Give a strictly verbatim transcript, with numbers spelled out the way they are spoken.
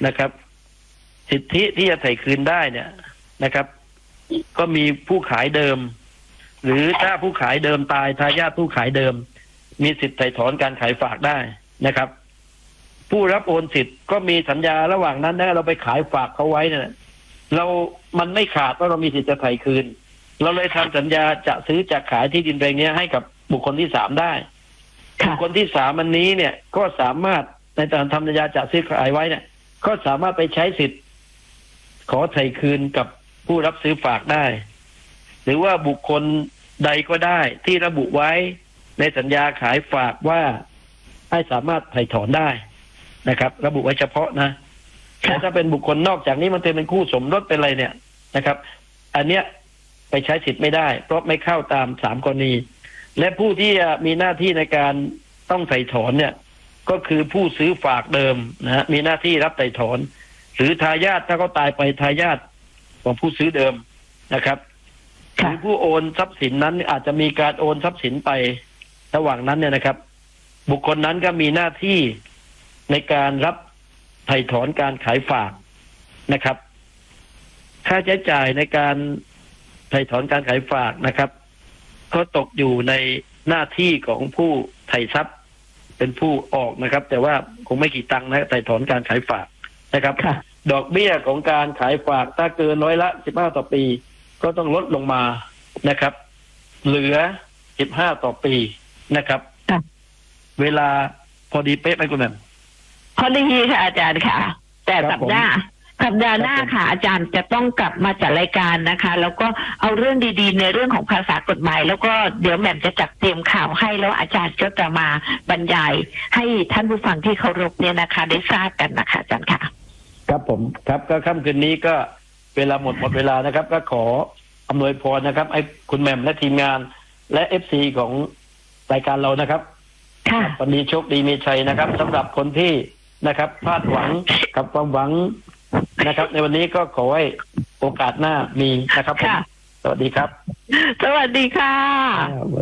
นะครับสิทธิที่จะไถ่คืนได้เนี่ยนะครับก็มีผู้ขายเดิมหรือถ้าผู้ขายเดิมตายทายาทผู้ขายเดิมมีสิทธิ์ไถ่ถอนการขายฝากได้นะครับผู้รับโอนสิทธิ์ก็มีสัญญาระหว่างนั้นนะเราไปขายฝากเขาไว้เนี่ยเรามันไม่ขาดว่าเรามีสิทธิ์จะไถ่คืนเราเลยทำสัญญาจะซื้อจะขายที่ดินแปลงนี้ให้กับบุคคลที่สามได้บุคคลที่สามอันนี้เนี่ยก็สามารถในการทำสัญญาจะซื้อขายไว้เนี่ยก็สามารถไปใช้สิทธิ์ขอไถ่คืนกับผู้รับซื้อฝากได้หรือว่าบุคคลใดก็ได้ที่ระบุไว้ในสัญญาขายฝากว่าให้สามารถไถ่ถอนได้นะครับระบุไว้เฉพาะนะแต่ถ้าเป็นบุคคลนอกจากนี้มันเป็นคู่สมรสเป็นอะไรเนี่ยนะครับอันเนี้ยไปใช้สิทธิ์ไม่ได้เพราะไม่เข้าตามสามกรณีและผู้ที่มีหน้าที่ในการต้องไถ่ถอนเนี่ยก็คือผู้ซื้อฝากเดิมนะฮะมีหน้าที่รับไถ่ถอนหรือทายาทถ้าเขาตายไปทายาทของผู้ซื้อเดิมนะครับหรือผู้โอนทรัพย์สินนั้นอาจจะมีการโอนทรัพย์สินไประหว่างนั้นเนี่ยนะครับบุคคลนั้นก็มีหน้าที่ในการรับไถ่ถอนการขายฝากนะครับค่าใช้จ่ายในการไถ่ถอนการขายฝากนะครับก็ตกอยู่ในหน้าที่ของผู้ไถ่ทรัพย์เป็นผู้ออกนะครับแต่ว่าคงไม่กี่ตังค์นะไถ่ถอนการขายฝากนะครับดอกเบี้ยของการขายฝากถ้าเกินร้อยละสิบห้าต่อปีก็ต้องลดลงมานะครับเหลือสิบห้าต่อปีนะครับเวลาพอดีเป๊ะไหมคุณแม่พอดีค่ะอาจารย์ค่ะแต่สัปดาห์สัปดาห์หน้าค่ะอาจารย์จะต้องกลับมาจัดรายการนะคะแล้วก็เอาเรื่องดีๆในเรื่องของภาษากฎหมายแล้วก็เดี๋ยวแหม่มจะจัดเตรียมข่าวให้แล้วอาจารย์ก็จะมาบรรยายให้ท่านผู้ฟังที่เคารพเนี่ยนะคะได้ทราบกันนะคะอาจารย์ค่ะครับผมครับก็ค่ำคืนนี้ก็เวลาหมดหมดเวลานะครับก็ขออำนวยพรนะครับให้คุณแหม่มและทีมงานและเอฟซีของรายการเรานะครับวันนี้โชคดีมีชัยนะครับสำหรับคนที่นะครับพลาดหวังกับความหวังนะครับในวันนี้ก็ขอให้โอกาสหน้ามีนะครับสวัสดีครับสวัสดีค่ะ